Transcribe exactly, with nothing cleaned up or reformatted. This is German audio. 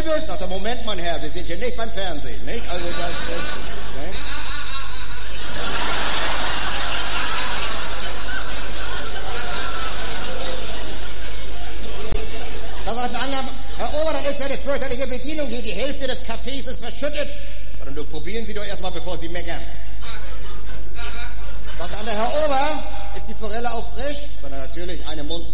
Halbes? Sagt er, Moment, mein Herr, wir sind hier nicht beim Fernsehen, nicht? Also das ist... Ne? Da sagt ein anderer, Herr Ober, das ist ja eine fürchterliche Bedienung hier, die Hälfte des Kaffees ist verschüttet. Und du, probieren Sie doch erstmal, bevor Sie meckern. Sagt der andere, Herr Ober, ist die Forelle auch frisch? Sondern natürlich eine Mund